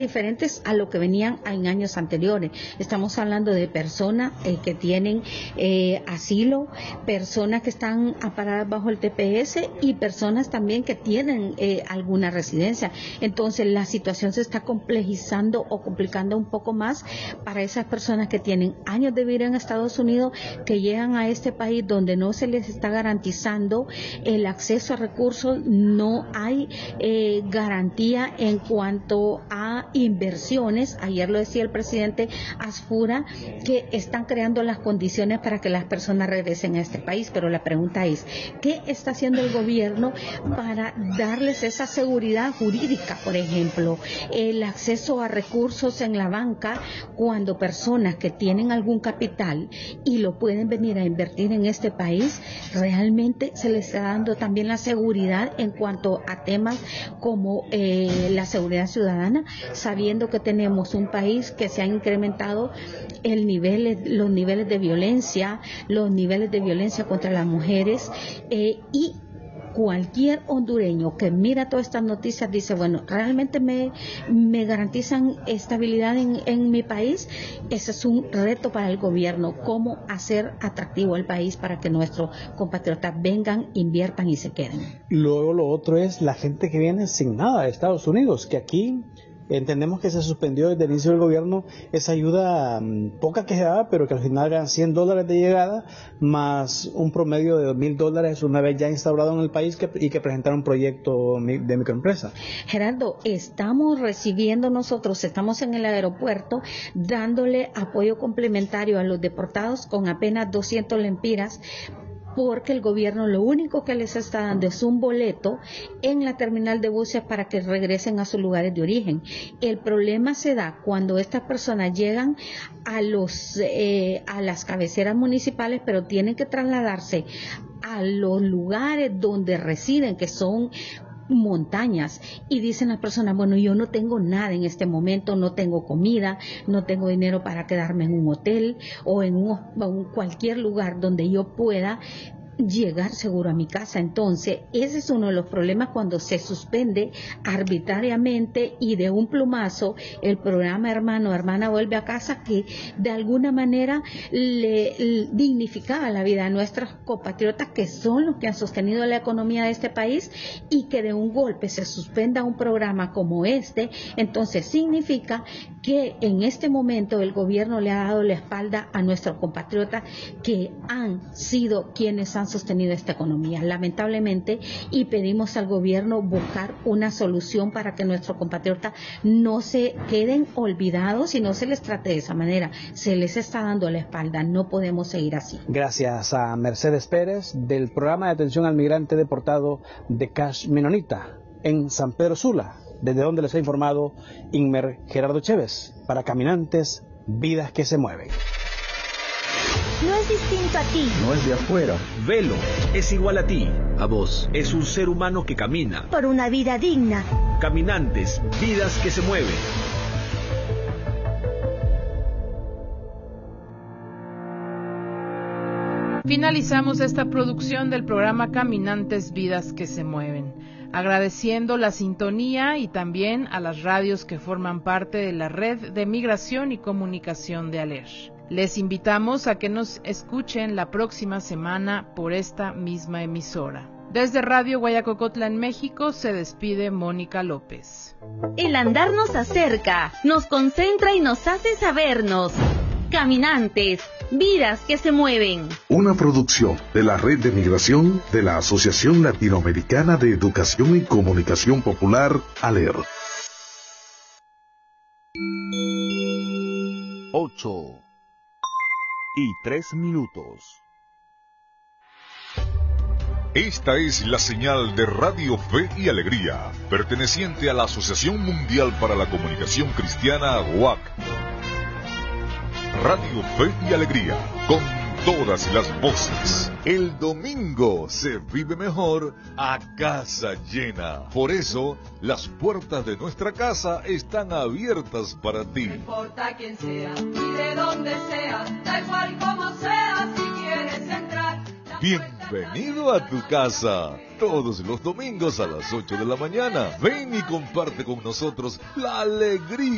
diferentes a lo que venían en años anteriores. Estamos hablando de personas que tienen asilo, personas que están amparadas bajo el TPS y personas también que tienen alguna residencia. Entonces la situación se está complejizando o complicando un poco más para esas personas que tienen años de vivir en Estados Unidos, que llegan a este país donde no se les está garantizando el acceso a recursos, no hay garantía en cuanto a inversiones. Ayer lo decía el presidente Asfura, que están creando las condiciones para que las personas regresen a este país, pero la pregunta es, ¿qué está haciendo el gobierno para darles esa seguridad jurídica? Por ejemplo, el acceso a recursos en la banca, cuando personas que tienen algún capital y lo pueden venir a invertir en este país, realmente se les está dando también la seguridad en cuanto a temas como la seguridad ciudadana, sabiendo que tenemos un país que se han incrementado los niveles de violencia contra las mujeres, y cualquier hondureño que mira todas estas noticias dice, bueno, realmente me garantizan estabilidad en mi país. Ese es un reto para el gobierno, cómo hacer atractivo el país para que nuestros compatriotas vengan, inviertan y se queden. Luego lo otro es la gente que viene sin nada de Estados Unidos, que aquí entendemos que se suspendió desde el inicio del gobierno esa ayuda poca que se daba, pero que al final eran $100 de llegada, más un promedio de $2,000 una vez ya instaurado en el país y que presentaron un proyecto de microempresa. Gerardo, estamos en el aeropuerto dándole apoyo complementario a los deportados con apenas 200 lempiras, porque el gobierno lo único que les está dando es un boleto en la terminal de buses para que regresen a sus lugares de origen. El problema se da cuando estas personas llegan a las cabeceras municipales, pero tienen que trasladarse a los lugares donde residen, que son montañas, y dicen las personas, bueno, yo no tengo nada en este momento, no tengo comida, no tengo dinero para quedarme en un hotel o en cualquier lugar donde yo pueda llegar seguro a mi casa. Entonces ese es uno de los problemas cuando se suspende arbitrariamente y de un plumazo el programa Hermano Hermana Vuelve a Casa, que de alguna manera le dignificaba la vida a nuestros compatriotas, que son los que han sostenido la economía de este país, y que de un golpe se suspenda un programa como este. Entonces significa que en este momento el gobierno le ha dado la espalda a nuestros compatriotas que han sido quienes han sostenido esta economía, lamentablemente, y pedimos al gobierno buscar una solución para que nuestros compatriotas no se queden olvidados y no se les trate de esa manera. Se les está dando la espalda, no podemos seguir así. Gracias a Mercedes Pérez del programa de atención al migrante deportado de Cash Menonita en San Pedro Sula, desde donde les ha informado Inmer Gerardo Chévez para Caminantes, Vidas que se Mueven. No es distinto a ti. No es de afuera. Velo, es igual a ti, a vos. Es un ser humano que camina. Por una vida digna. Caminantes, vidas que se mueven. Finalizamos esta producción del programa Caminantes, Vidas que se Mueven, agradeciendo la sintonía y también a las radios que forman parte de la red de migración y comunicación de ALER. Les invitamos a que nos escuchen la próxima semana por esta misma emisora. Desde Radio Guayacocotla en México se despide Mónica López. El andar nos acerca, nos concentra y nos hace sabernos. Caminantes, vidas que se mueven. Una producción de la Red de Migración de la Asociación Latinoamericana de Educación y Comunicación Popular, ALER. 8:03. Esta es la señal de Radio Fe y Alegría, perteneciente a la Asociación Mundial para la Comunicación Cristiana, AWAC. Radio Fe y Alegría, con todas las voces. El domingo se vive mejor a casa llena. Por eso, las puertas de nuestra casa están abiertas para ti. No importa quién sea y de dónde sea, da igual como sea, si quieres entrar. Bienvenido a tu casa. Todos los domingos a las 8 de la mañana. Ven y comparte con nosotros la alegría